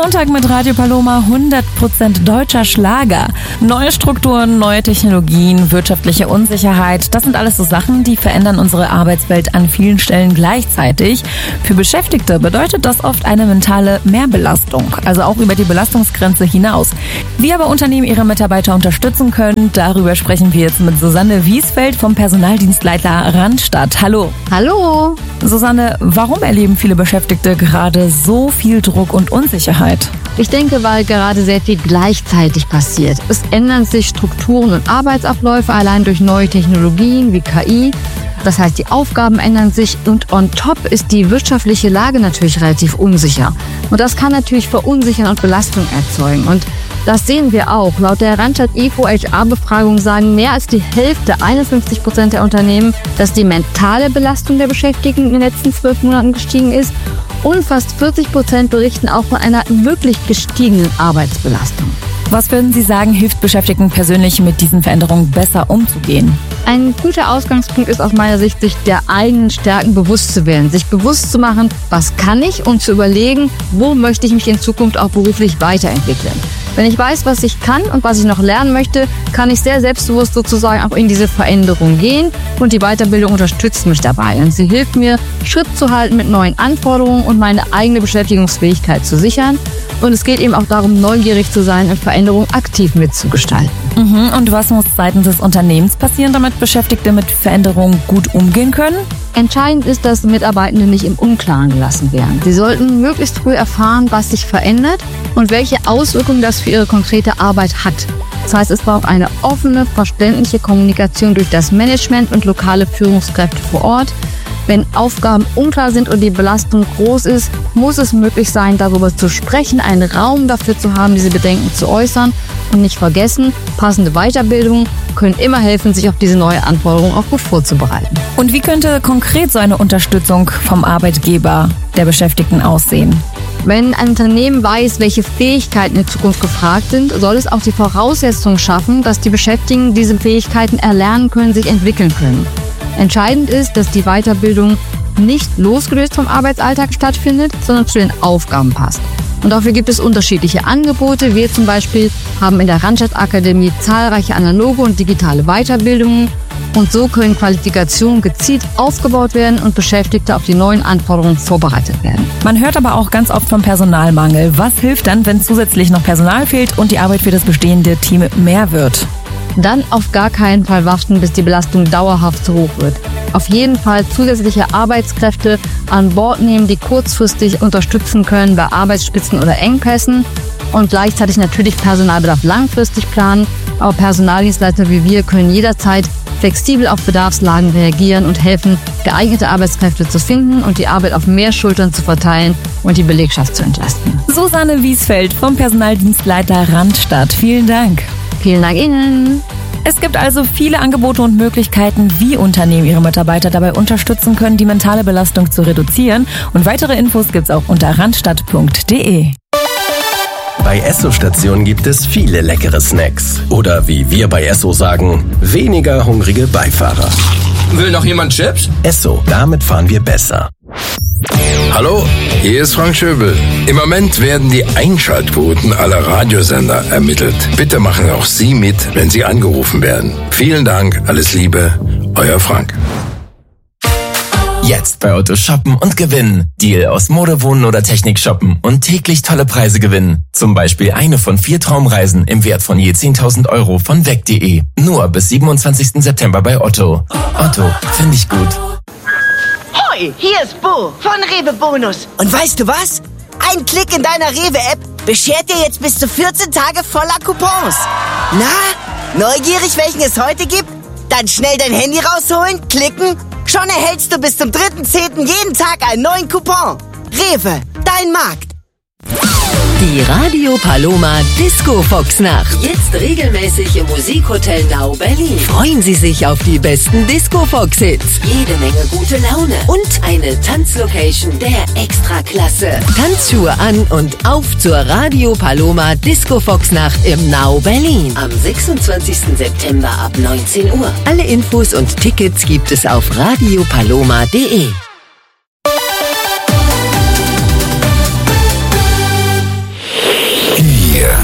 Montag mit Radio Paloma 100% deutscher Schlager. Neue Strukturen, neue Technologien, wirtschaftliche Unsicherheit, das sind alles so Sachen, die verändern unsere Arbeitswelt an vielen Stellen gleichzeitig. Für Beschäftigte bedeutet das oft eine mentale Mehrbelastung, also auch über die Belastungsgrenze hinaus. Wie aber Unternehmen ihre Mitarbeiter unterstützen können, darüber sprechen wir jetzt mit Susanne Wiesfeld vom Personaldienstleister Randstad. Hallo. Hallo. Susanne, warum erleben viele Beschäftigte gerade so viel Druck und Unsicherheit? Ich denke, weil gerade sehr viel gleichzeitig passiert. Es ändern sich Strukturen und Arbeitsabläufe allein durch neue Technologien wie KI. Das heißt, die Aufgaben ändern sich und on top ist die wirtschaftliche Lage natürlich relativ unsicher. Und das kann natürlich verunsichern und Belastung erzeugen. Und das sehen wir auch. Laut der Randstad IFO HR-Befragung sagen mehr als die Hälfte, 51% der Unternehmen, dass die mentale Belastung der Beschäftigten in den letzten 12 Monaten gestiegen ist. Und fast 40% berichten auch von einer wirklich gestiegenen Arbeitsbelastung. Was würden Sie sagen, hilft Beschäftigten persönlich mit diesen Veränderungen besser umzugehen? Ein guter Ausgangspunkt ist aus meiner Sicht, sich der eigenen Stärken bewusst zu werden. Sich bewusst zu machen, was kann ich und zu überlegen, wo möchte ich mich in Zukunft auch beruflich weiterentwickeln. Wenn ich weiß, was ich kann und was ich noch lernen möchte, kann ich sehr selbstbewusst sozusagen auch in diese Veränderung gehen und die Weiterbildung unterstützt mich dabei. Und sie hilft mir, Schritt zu halten mit neuen Anforderungen und meine eigene Beschäftigungsfähigkeit zu sichern. Und es geht eben auch darum, neugierig zu sein und Veränderungen aktiv mitzugestalten. Und was muss seitens des Unternehmens passieren, damit Beschäftigte mit Veränderungen gut umgehen können? Entscheidend ist, dass Mitarbeitende nicht im Unklaren gelassen werden. Sie sollten möglichst früh erfahren, was sich verändert und welche Auswirkungen das für ihre konkrete Arbeit hat. Das heißt, es braucht eine offene, verständliche Kommunikation durch das Management und lokale Führungskräfte vor Ort. Wenn Aufgaben unklar sind und die Belastung groß ist, muss es möglich sein, darüber zu sprechen, einen Raum dafür zu haben, diese Bedenken zu äußern. Und nicht vergessen, passende Weiterbildungen können immer helfen, sich auf diese neue Anforderung auch gut vorzubereiten. Und wie könnte konkret so eine Unterstützung vom Arbeitgeber der Beschäftigten aussehen? Wenn ein Unternehmen weiß, welche Fähigkeiten in Zukunft gefragt sind, soll es auch die Voraussetzungen schaffen, dass die Beschäftigten diese Fähigkeiten erlernen können, sich entwickeln können. Entscheidend ist, dass die Weiterbildung nicht losgelöst vom Arbeitsalltag stattfindet, sondern zu den Aufgaben passt. Und dafür gibt es unterschiedliche Angebote. Wir zum Beispiel haben in der Randstad Akademie zahlreiche analoge und digitale Weiterbildungen. Und so können Qualifikationen gezielt aufgebaut werden und Beschäftigte auf die neuen Anforderungen vorbereitet werden. Man hört aber auch ganz oft vom Personalmangel. Was hilft dann, wenn zusätzlich noch Personal fehlt und die Arbeit für das bestehende Team mehr wird? Dann auf gar keinen Fall warten, bis die Belastung dauerhaft zu hoch wird. Auf jeden Fall zusätzliche Arbeitskräfte an Bord nehmen, die kurzfristig unterstützen können bei Arbeitsspitzen oder Engpässen und gleichzeitig natürlich Personalbedarf langfristig planen. Aber Personaldienstleister wie wir können jederzeit flexibel auf Bedarfslagen reagieren und helfen, geeignete Arbeitskräfte zu finden und die Arbeit auf mehr Schultern zu verteilen und die Belegschaft zu entlasten. Susanne Wiesfeld vom Personaldienstleiter Randstad. Vielen Dank. Vielen Dank Ihnen. Es gibt also viele Angebote und Möglichkeiten, wie Unternehmen ihre Mitarbeiter dabei unterstützen können, die mentale Belastung zu reduzieren. Und weitere Infos gibt's auch unter randstadt.de. Bei Esso-Stationen gibt es viele leckere Snacks. Oder wie wir bei Esso sagen, weniger hungrige Beifahrer. Will noch jemand Chips? Esso, damit fahren wir besser. Hallo, hier ist Frank Schöbel. Im Moment werden die Einschaltquoten aller Radiosender ermittelt. Bitte machen auch Sie mit, wenn Sie angerufen werden. Vielen Dank, alles Liebe, euer Frank. Jetzt bei Otto shoppen und gewinnen. Deal aus Mode, Wohnen oder Technik shoppen und täglich tolle Preise gewinnen. Zum Beispiel eine von 4 Traumreisen im Wert von je 10.000 € von weg.de. Nur bis 27. September bei Otto. Otto, finde ich gut. Hoi, hier ist Bo von Rewe Bonus. Und weißt du was? Ein Klick in deiner Rewe-App beschert dir jetzt bis zu 14 Tage voller Coupons. Na, neugierig, welchen es heute gibt? Dann schnell dein Handy rausholen, klicken. Schon erhältst du bis zum 3.10. jeden Tag einen neuen Coupon. Rewe, dein Markt. Die Radio Paloma Disco Fox Nacht. Jetzt regelmäßig im Musikhotel Now Berlin. Freuen Sie sich auf die besten Disco Fox Hits. Jede Menge gute Laune. Und eine Tanzlocation der Extraklasse. Tanzschuhe an und auf zur Radio Paloma Disco Fox Nacht im Now Berlin. Am 26. September ab 19 Uhr. Alle Infos und Tickets gibt es auf radiopaloma.de.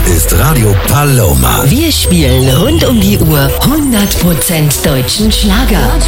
ist Radio Paloma. Wir spielen rund um die Uhr 100% deutschen Schlager.